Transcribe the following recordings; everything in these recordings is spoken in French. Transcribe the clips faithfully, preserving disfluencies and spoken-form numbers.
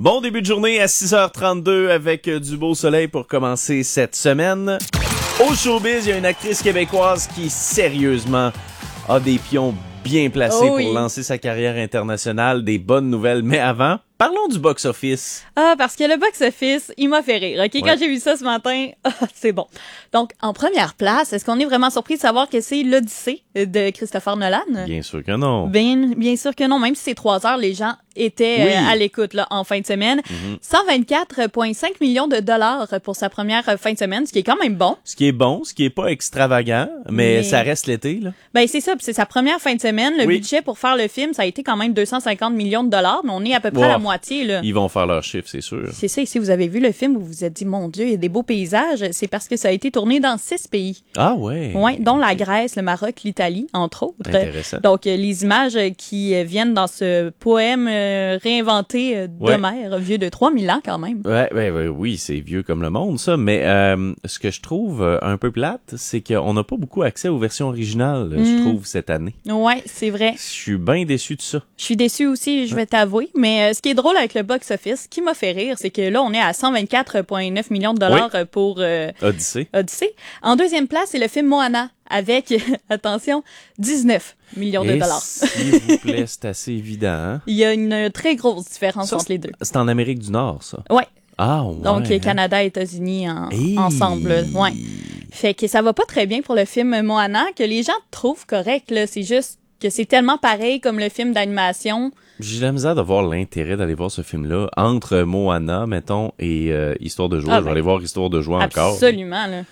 Bon début de journée à six heures trente-deux avec du beau soleil pour commencer cette semaine. Au showbiz, il y a une actrice québécoise qui, sérieusement, a des pions bien placés oh oui. pour lancer sa carrière internationale. Des bonnes nouvelles, mais avant, parlons du box-office. Ah, parce que le box-office, il m'a fait rire. OK, ouais. Quand j'ai vu ça ce matin, ah, c'est bon. Donc, en première place, est-ce qu'on est vraiment surpris de savoir que c'est l'Odyssée de Christopher Nolan? Bien sûr que non. Bien, bien sûr que non. Même si c'est trois heures, les gens étaient oui. euh, à l'écoute là en fin de semaine. Mm-hmm. cent vingt-quatre virgule cinq millions de dollars pour sa première fin de semaine, ce qui est quand même bon. Ce qui est bon, ce qui est pas extravagant, mais, mais... ça reste l'été, là. Ben, c'est ça. C'est sa première fin de semaine. Le oui. budget pour faire le film, ça a été quand même deux cent cinquante millions de dollars, mais on est à peu près wow. à la moitié, là. Ils vont faire leur chiffre, c'est sûr. C'est ça. Et si vous avez vu le film, vous vous êtes dit, mon Dieu, il y a des beaux paysages. C'est parce que ça a été tourné dans six pays. Ah ouais. Ouais, dont la Grèce, le Maroc, l'Italie, entre autres. Intéressant. Donc, euh, les images qui euh, viennent dans ce poème euh, réinventé euh, d'Homère, ouais. vieux de trois mille ans quand même. Ouais, ouais, ouais, oui, c'est vieux comme le monde, ça. Mais euh, ce que je trouve euh, un peu plate, c'est qu'on n'a pas beaucoup accès aux versions originales, mm. je trouve, cette année. Ouais, c'est vrai. Je suis bien déçu de ça. Je suis déçu aussi, je vais t'avouer. Mais euh, ce qui est drôle avec le box-office, ce qui m'a fait rire, c'est que là, on est à cent vingt-quatre virgule neuf millions de dollars oui. pour euh, Odyssée. Odyssée. En deuxième place, c'est le film Moana avec, attention, dix-neuf millions de Et dollars. S'il vous plaît, c'est assez évident. Hein? Il y a une très grosse différence ça, entre les deux. C'est en Amérique du Nord, ça? Ouais. Ah, ouais. Donc, hein? Canada et États-Unis en, hey. ensemble. Ouais. Fait que ça va pas très bien pour le film Moana, que les gens trouvent correct, là. C'est juste que c'est tellement pareil comme le film d'animation. J'ai la misère de voir l'intérêt d'aller voir ce film-là entre Moana, mettons, et euh, Histoire de joie. Ah, je vais ben, aller voir Histoire de joie absolument, encore. Absolument, là.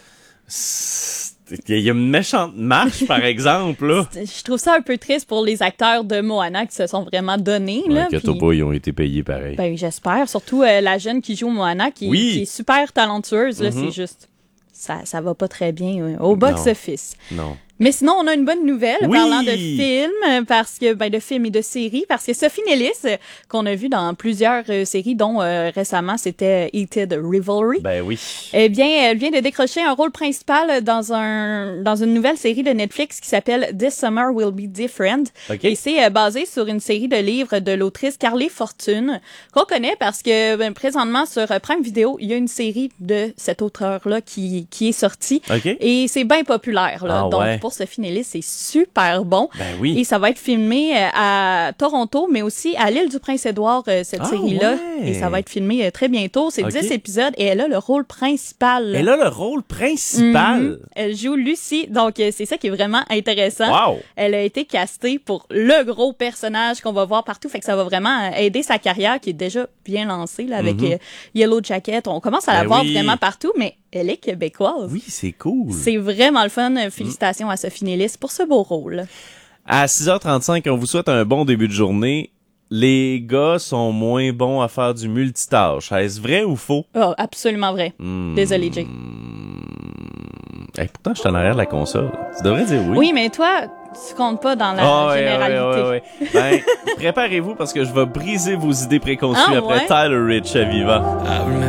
Il y a une méchante marche, par exemple, là. Je trouve ça un peu triste pour les acteurs de Moana qui se sont vraiment donnés, ouais, là. Que puis... pas, ils ont été payés pareil. Ben, j'espère. Surtout euh, la jeune qui joue Moana, qui, oui. qui est super talentueuse, là. Mm-hmm. C'est juste... Ça, ça va pas très bien euh, au box-office. Non. non. Mais sinon, on a une bonne nouvelle oui! parlant de films, parce que ben de films et de séries, parce que Sophie Nellis, qu'on a vu dans plusieurs euh, séries, dont euh, récemment c'était Heated Rivalry. Ben oui. Eh bien, elle vient de décrocher un rôle principal dans un dans une nouvelle série de Netflix qui s'appelle This Summer Will Be Different. Okay. Et c'est euh, basé sur une série de livres de l'autrice Carly Fortune, qu'on connaît parce que ben, présentement sur Prime Video, il y a une série de cet auteur-là qui qui est sortie. Okay. Et c'est bien populaire là. Ah, Donc ouais. pour Sophie Nellis, c'est super bon. Ben oui. Et ça va être filmé à Toronto, mais aussi à l'île du Prince-Édouard, cette ah, série-là. Ouais. Et ça va être filmé très bientôt. C'est okay. dix épisodes et elle a le rôle principal. Elle a le rôle principal? Mm-hmm. Elle joue Lucie, donc c'est ça qui est vraiment intéressant. Wow. Elle a été castée pour le gros personnage qu'on va voir partout, fait que ça va vraiment aider sa carrière qui est déjà bien lancée là, avec mm-hmm. Yellow Jacket. On commence à la ben voir oui. vraiment partout, mais elle est québécoise. Oui, c'est cool. C'est vraiment le fun. Félicitations mm. à Sophie Nellis pour ce beau rôle. À six heures trente-cinq, on vous souhaite un bon début de journée. Les gars sont moins bons à faire du multitâche. Est-ce vrai ou faux? Oh, absolument vrai. Mm. Désolé, Jay. Hey, pourtant, je suis en arrière de la console. Tu devrais dire oui. Oui, mais toi, tu comptes pas dans la oh, ouais, généralité. Ouais, ouais, ouais. Ben, préparez-vous parce que je vais briser vos idées préconçues ah, après ouais? Tyler Rich à Viva.